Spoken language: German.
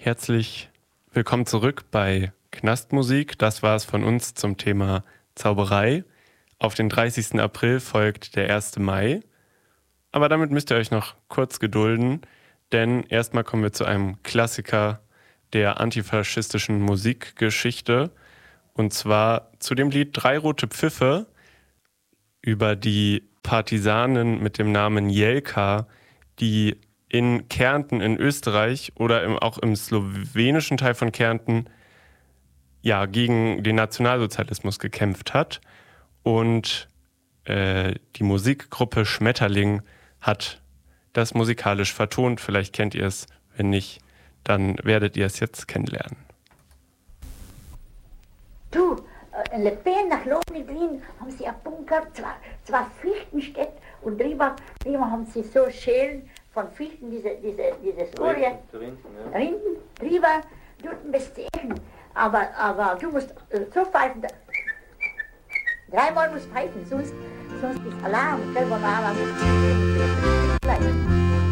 Herzlich willkommen zurück bei Knastmusik. Das war es von uns zum Thema Zauberei. Auf den 30. April folgt der 1. Mai. Aber damit müsst ihr euch noch kurz gedulden, denn erstmal kommen wir zu einem Klassiker der antifaschistischen Musikgeschichte. Und zwar zu dem Lied Drei rote Pfiffe über die Partisanen mit dem Namen Jelka, die in Kärnten in Österreich oder auch im slowenischen Teil von Kärnten gegen den Nationalsozialismus gekämpft hat. Und die Musikgruppe Schmetterling hat das musikalisch vertont. Vielleicht kennt ihr es, wenn nicht, dann werdet ihr es jetzt kennenlernen. Du, in Lepen nach Lohmedlin haben sie einen Bunker, zwei Fichtenstädte und drüber haben sie so Schälen von Fichten, dieses Orient, Rinden, drüber, dort bist du essen. Aber du musst so pfeifen, dreimal musst pfeifen, sonst ist Alarm, selber mal Alarm.